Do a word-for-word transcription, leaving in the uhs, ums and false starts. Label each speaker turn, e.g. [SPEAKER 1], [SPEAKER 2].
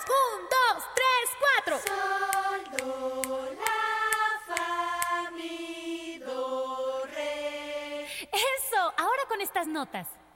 [SPEAKER 1] Un, dos, tres, cuatro.
[SPEAKER 2] Sol, do, la, fa, mi, do, re.
[SPEAKER 1] Eso, ahora con estas notas.